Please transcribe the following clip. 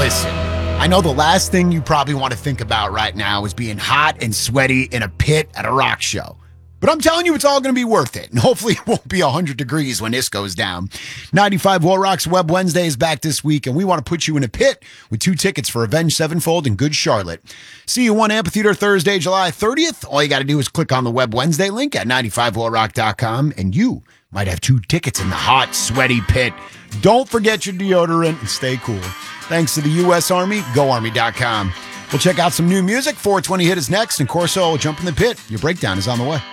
listen, I know the last thing you probably want to think about right now is being hot and sweaty in a pit at a rock show. But I'm telling you, it's all going to be worth it. And hopefully it won't be 100 degrees when this goes down. 95 Will Rock's Web Wednesday is back this week, and we want to put you in a pit with 2 tickets for Avenged Sevenfold in Good Charlotte. See you one Amphitheater Thursday, July 30th. All you got to do is click on the Web Wednesday link at 95willrock.com, and you might have 2 tickets in the hot, sweaty pit. Don't forget your deodorant and stay cool. Thanks to the U.S. Army, GoArmy.com. We'll check out some new music. 420 Hit is next, and Corso will jump in the pit. Your breakdown is on the way.